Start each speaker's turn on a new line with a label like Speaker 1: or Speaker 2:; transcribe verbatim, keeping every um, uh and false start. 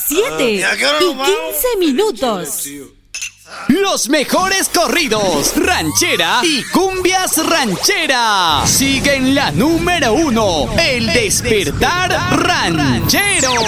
Speaker 1: siete
Speaker 2: ¿Y a qué hora
Speaker 1: y
Speaker 2: nos vamos?
Speaker 1: quince minutos.
Speaker 3: Los mejores corridos, ranchera y cumbias ranchera. Sigue en la número uno, El Despertar Ranchero.